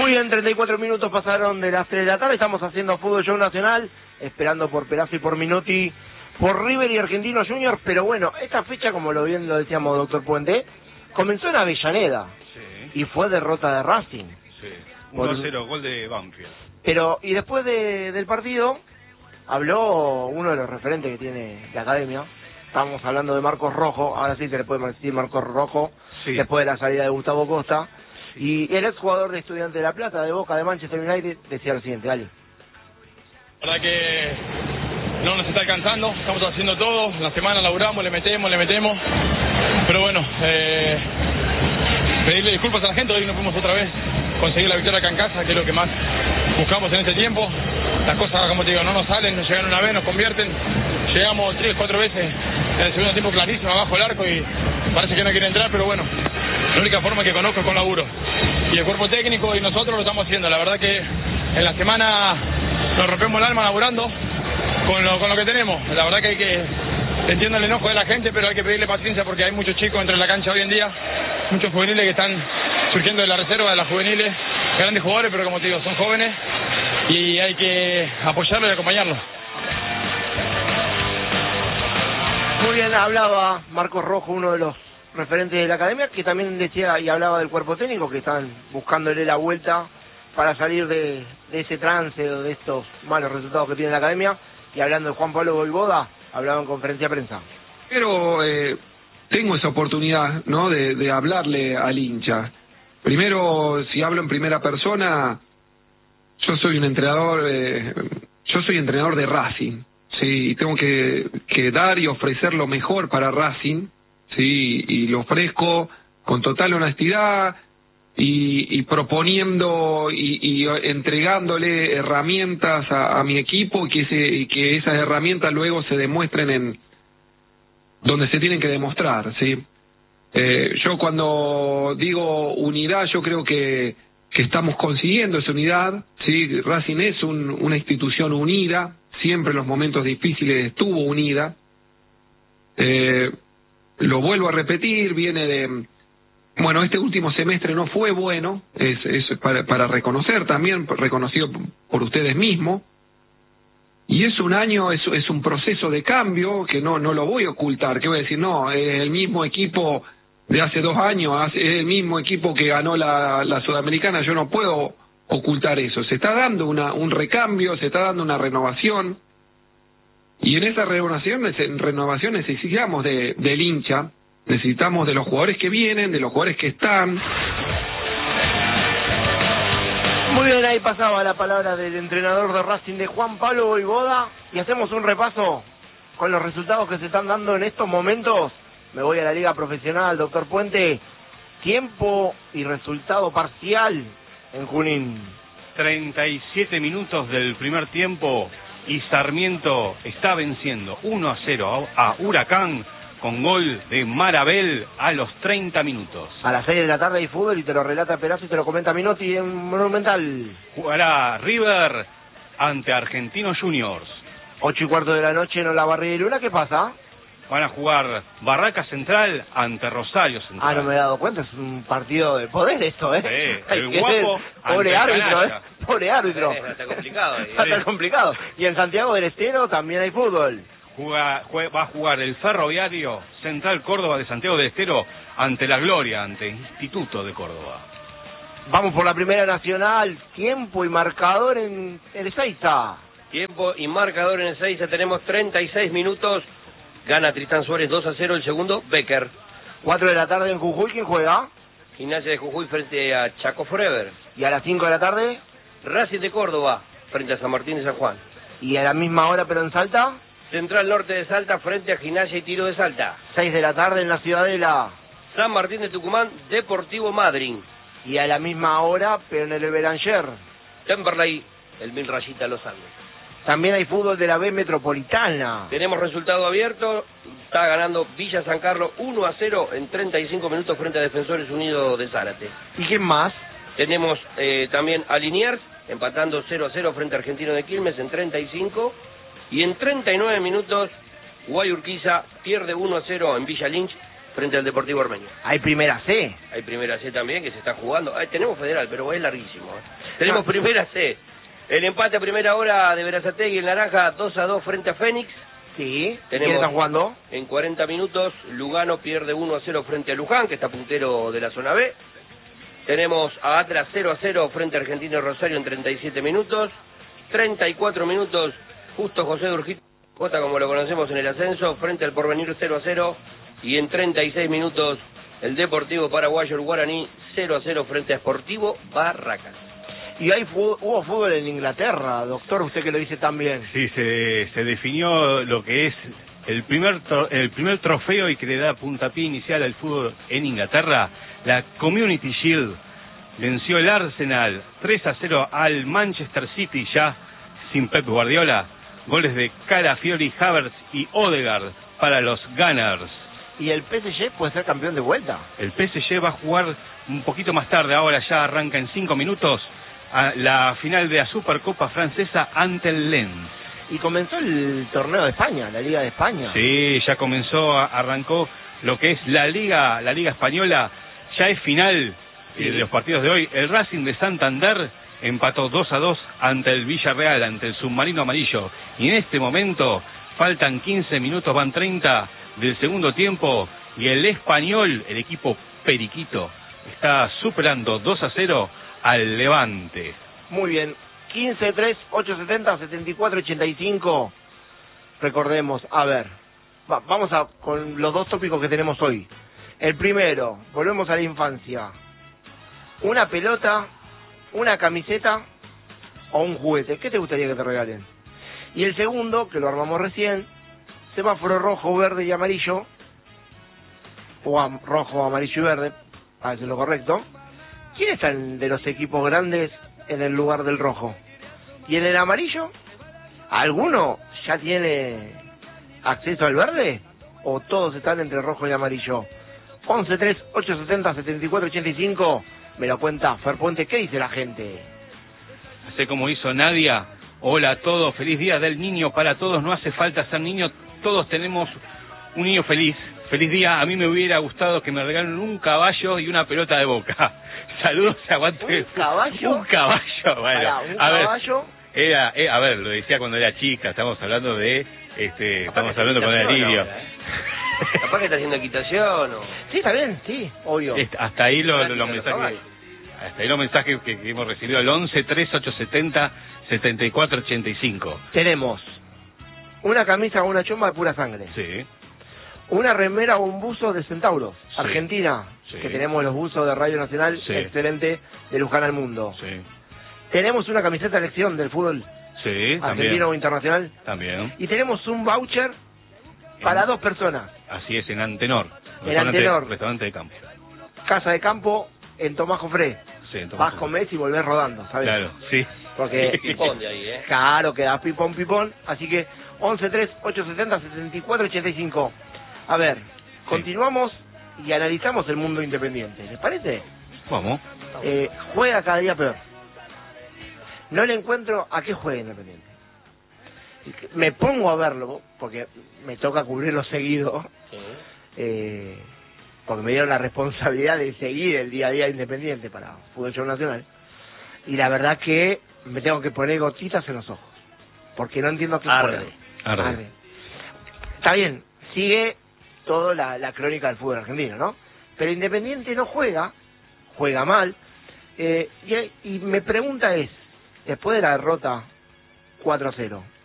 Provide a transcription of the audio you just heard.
Muy bien, 34 minutos pasaron de las 3 de la tarde, estamos haciendo Fútbol Show Nacional, esperando por Perazzo y por Minotti, por River y Argentinos Juniors, pero bueno, esta fecha, como bien lo decíamos, doctor Puente, comenzó en Avellaneda, y fue derrota de Racing. 1-0, gol de Banfield. Pero, y después del partido, habló uno de los referentes que tiene la academia, estábamos hablando de Marcos Rojo, ahora sí se le puede decir Marcos Rojo, después de la salida de Gustavo Costa, y el exjugador de Estudiantes de La Plata, de Boca, de Manchester United, decía lo siguiente, Ali. La verdad que no nos está alcanzando, estamos haciendo todo, en la semana laburamos, le metemos, pero bueno, pedirle disculpas a la gente, hoy no fuimos otra vez conseguir la victoria acá en casa, que es lo que más buscamos en este tiempo. Las cosas, como te digo, no nos salen, nos llegan una vez, nos convierten, llegamos 3 o 4 veces en el segundo tiempo clarísimo, abajo el arco y parece que no quiere entrar, pero bueno, la única forma que conozco es con laburo. Y el cuerpo técnico y nosotros lo estamos haciendo, la verdad que en la semana nos rompemos el alma laburando con lo que tenemos. La verdad que hay que, entiendo el enojo de la gente, pero hay que pedirle paciencia porque hay muchos chicos entre la cancha hoy en día, muchos juveniles que están surgiendo de la reserva de las juveniles, grandes jugadores, pero como te digo, son jóvenes y hay que apoyarlos y acompañarlos. Muy bien, hablaba Marcos Rojo, uno de los referentes de la academia, que también decía y hablaba del cuerpo técnico, que están buscándole la vuelta para salir de ese trance o de estos malos resultados que tiene la academia. Y hablando de Juan Pablo Voivoda, hablaba en conferencia de prensa. Pero tengo esa oportunidad, ¿no?, de hablarle al hincha. Primero, si hablo en primera persona, yo soy un entrenador, yo soy entrenador de Racing, sí, y tengo que dar y ofrecer lo mejor para Racing, sí, y lo ofrezco con total honestidad y proponiendo y entregándole herramientas a mi equipo y que esas herramientas luego se demuestren en donde se tienen que demostrar, sí. Yo cuando digo unidad, yo creo que estamos consiguiendo esa unidad, sí. Racing es una institución unida, siempre en los momentos difíciles estuvo unida. Lo vuelvo a repetir, viene de... Bueno, este último semestre no fue bueno, es para reconocer también, reconocido por ustedes mismos, y es un año, es un proceso de cambio que no lo voy a ocultar, que voy a decir, no, es el mismo equipo de hace 2 años, es el mismo equipo que ganó la Sudamericana, yo no puedo ocultar eso, se está dando un recambio, se está dando una renovación, y en esa renovación necesitamos del hincha, necesitamos de los jugadores que vienen, de los jugadores que están. Muy bien, ahí pasaba la palabra del entrenador de Racing, de Juan Pablo Voivoda, y hacemos un repaso con los resultados que se están dando en estos momentos. Me voy a la liga profesional, doctor Puente. Tiempo y resultado parcial en Junín. 37 minutos del primer tiempo y Sarmiento está venciendo 1-0 a Huracán con gol de Marabel a los 30 minutos. A las 6 de la tarde hay fútbol y te lo relata Perazzo y te lo comenta Minotti en Monumental. Jugará River ante Argentinos Juniors. 8:15 de la noche en Olavarría y Luna, ¿qué pasa? Van a jugar Barraca Central ante Rosario Central. Ah, no me he dado cuenta, es un partido de poder esto, ¿eh? Sí, el guapo pobre árbitro, ¿eh? Pobre árbitro. Está complicado. Está complicado. Y en Santiago del Estero también hay fútbol. Va a jugar el Ferroviario Central Córdoba de Santiago del Estero ante La Gloria, ante Instituto de Córdoba. Vamos por la Primera Nacional, tiempo y marcador en Ezeiza. Tiempo y marcador en Ezeiza, tenemos 36 minutos. Gana Tristán Suárez 2-0, el segundo, Becker. 4 de la tarde en Jujuy, ¿quién juega? Gimnasia de Jujuy frente a Chaco Forever. Y a las 5 de la tarde, Racing de Córdoba frente a San Martín de San Juan. Y a la misma hora pero en Salta, Central Norte de Salta frente a Gimnasia y Tiro de Salta. 6 de la tarde en la Ciudadela. San Martín de Tucumán, Deportivo Madryn. Y a la misma hora, pero en el Belanger, Temperley, el Mil Rayita Los Andes. también hay fútbol de la B Metropolitana. Tenemos resultado abierto, está ganando Villa San Carlos 1-0 en 35 minutos frente a Defensores Unidos de Zárate. ¿Y quién más? Tenemos también a Liniers empatando 0-0 frente a Argentino de Quilmes en 35. Y en 39 minutos, Guayurquiza pierde 1-0 en Villa Lynch frente al Deportivo Ormeño. Hay primera C. Hay primera C también que se está jugando. Tenemos federal, pero es larguísimo. Tenemos primera C. El empate a primera hora de Berazategui en Naranja, 2-2 frente a Fénix. Sí. Tenemos, ¿Quién está jugando? En 40 minutos, Lugano pierde 1-0 frente a Luján, que está puntero de la zona B. Tenemos a Atlas 0-0 frente a Argentino Rosario en 37 minutos. 34 minutos, Justo José de Urgita, como lo conocemos en el ascenso, frente al Porvenir 0-0. Y en 36 minutos, el Deportivo Paraguayo, el Guaraní, 0-0 frente a Sportivo Barracas. Y ahí hubo fútbol en Inglaterra, doctor, usted que lo dice también. Sí, se definió lo que es el primer trofeo y que le da puntapié inicial al fútbol en Inglaterra. La Community Shield venció el Arsenal 3-0 al Manchester City, ya sin Pep Guardiola. Goles de Calafiori, Havertz y Odegaard para los Gunners. ¿Y el PSG puede ser campeón de vuelta? El PSG va a jugar un poquito más tarde, ahora ya arranca en 5 minutos, a la final de la Supercopa Francesa ante el Lens. Y comenzó el torneo de España, la Liga de España. Sí, ya comenzó, arrancó lo que es la Liga Española, ya es final de los partidos de hoy. El Racing de Santander empató 2-2 ante el Villarreal, ante el submarino amarillo. Y en este momento faltan 15 minutos, van 30 del segundo tiempo, y el Español, el equipo periquito, está superando 2-0 al Levante. Muy bien, 15-3, 870-74-85. Recordemos, a ver, vamos con los dos tópicos que tenemos hoy. El primero, volvemos a la infancia. Una pelota, una camiseta o un juguete. ¿Qué te gustaría que te regalen? Y el segundo, que lo armamos recién, semáforo rojo, verde y amarillo, o rojo, amarillo y verde, para decir lo correcto. ¿Quién está de los equipos grandes en el lugar del rojo? ¿Y en el amarillo? ¿Alguno ya tiene acceso al verde? ¿O todos están entre rojo y amarillo? 11-3-870-74-85. Me lo cuenta Fer Puente. ¿Qué dice la gente? Así como hizo Nadia. Hola a todos, feliz día del niño para todos. No hace falta ser niño, todos tenemos un niño feliz. Feliz día, a mí me hubiera gustado que me regalen un caballo y una pelota de Boca. Saludos, aguante. ¿Un caballo? Un caballo, bueno. ¿Un caballo? A ver, lo decía cuando era chica, estamos hablando de, estamos hablando con el Lirio. Capaz que está haciendo equitación o... Sí, está bien, sí, obvio. Hasta ahí los mensajes. Hasta ahí los mensajes que hemos recibido al 11-3-870-74-85. Tenemos una camisa o una chomba de pura sangre. Sí. Una remera o un buzo de Centauros, Sí. Argentina, Sí. que tenemos los buzos de Radio Nacional, Sí. excelente, de Luján al Mundo. Sí. Tenemos una camiseta de elección del fútbol Sí, argentino o internacional. También. Y tenemos un voucher para 2 personas. Así es, en Antenor. En Antenor. Restaurante de campo. Casa de campo en Tomás Jofré. Sí, entonces, Vas, comés y volvés rodando, ¿sabes? Claro, sí. Porque Pipón de ahí, claro, queda pipón. Así que 11-3-870-74-85. A ver, continuamos y analizamos el mundo independiente. ¿Les parece? Vamos. Juega cada día peor. No le encuentro a qué juega Independiente. Me pongo a verlo, porque me toca cubrirlo seguido, porque me dieron la responsabilidad de seguir el día a día Independiente para Fútbol Show Nacional, y la verdad que me tengo que poner gotitas en los ojos, porque no entiendo a qué juega. Arde. Está bien, sigue toda la crónica del fútbol argentino, ¿no? Pero Independiente no juega mal, y mi pregunta es, después de la derrota 4-0,